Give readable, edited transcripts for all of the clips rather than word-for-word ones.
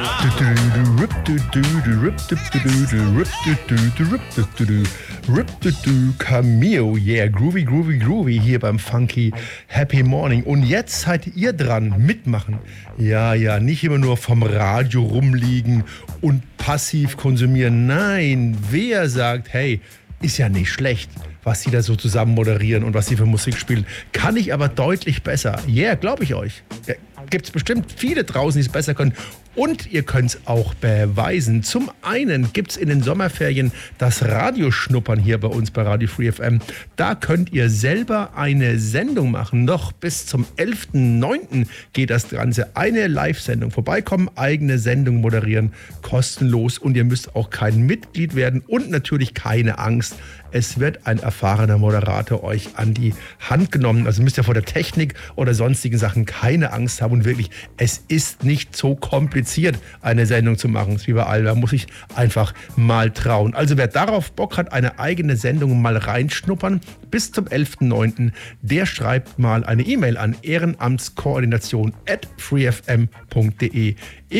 Cameo, yeah, groovy, groovy, groovy hier beim Funky Happy Morning. Und jetzt seid ihr dran, mitmachen. Ja, nicht immer nur vom Radio rumliegen und passiv konsumieren. Nein, wer sagt, hey, ist ja nicht schlecht, was sie da so zusammen moderieren und was sie für Musik spielen. Kann ich aber deutlich besser. Yeah, glaube ich euch. Ja, gibt es bestimmt viele draußen, die es besser können. Und ihr könnt es auch beweisen. Zum einen gibt es in den Sommerferien das Radioschnuppern hier bei uns bei Radio Free FM. Da könnt ihr selber eine Sendung machen. Noch bis zum 11.09. geht das Ganze. Eine Live-Sendung. Vorbeikommen, eigene Sendung moderieren, kostenlos. Und ihr müsst auch kein Mitglied werden und natürlich keine Angst. Es wird ein erfahrener Moderator euch an die Hand genommen. Also müsst ihr vor der Technik oder sonstigen Sachen keine Angst haben. Und wirklich, es ist nicht so kompliziert, eine Sendung zu machen. Das ist wie bei allem, da muss ich einfach mal trauen. Also wer darauf Bock hat, eine eigene Sendung mal reinschnuppern, bis zum 11.09., der schreibt mal eine E-Mail an ehrenamtskoordination@freefm.de.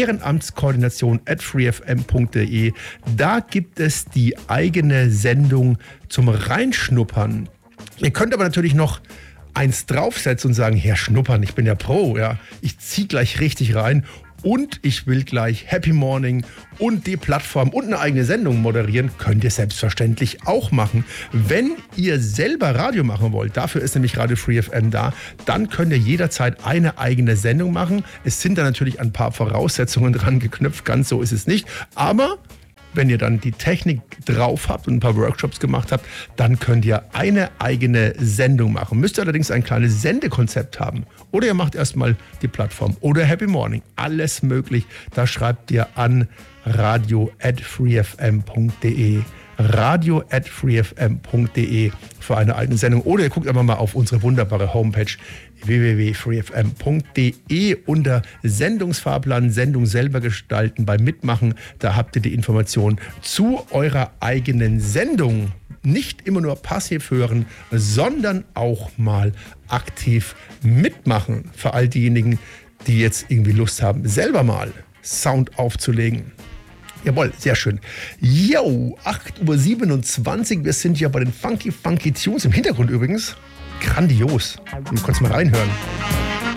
ehrenamtskoordination@freefm.de. Da gibt es die eigene Sendung zum Reinschnuppern. Ihr könnt aber natürlich noch eins draufsetzen und sagen, Herr Schnuppern, ich bin ja Pro, ja, ich ziehe gleich richtig rein und ich will gleich Happy Morning und die Plattform und eine eigene Sendung moderieren, könnt ihr selbstverständlich auch machen. Wenn ihr selber Radio machen wollt, dafür ist nämlich Radio Free FM da, dann könnt ihr jederzeit eine eigene Sendung machen. Es sind da natürlich ein paar Voraussetzungen dran geknüpft, ganz so ist es nicht, aber wenn ihr dann die Technik drauf habt und ein paar Workshops gemacht habt, dann könnt ihr eine eigene Sendung machen. Müsst ihr allerdings ein kleines Sendekonzept haben. Oder ihr macht erstmal die Plattform. Oder Happy Morning. Alles möglich. Da schreibt ihr an radio@freefm.de. radio@freefm.de für eine eigene Sendung. Oder ihr guckt einfach mal auf unsere wunderbare Homepage www.freefm.de unter Sendungsfahrplan, Sendung selber gestalten, beim Mitmachen. Da habt ihr die Informationen zu eurer eigenen Sendung. Nicht immer nur passiv hören, sondern auch mal aktiv mitmachen. Für all diejenigen, die jetzt irgendwie Lust haben, selber Sound aufzulegen. Jawohl, sehr schön. Yo, 8:27 Uhr. Wir sind ja bei den Funky Tunes im Hintergrund übrigens. Grandios. Du kannst mal reinhören.